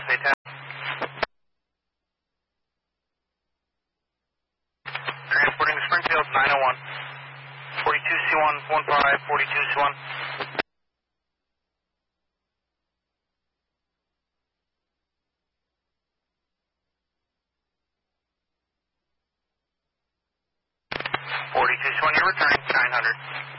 USA 10. Transporting to Springfield, 901. 42C1, 15, 42C1. You're returning, 900.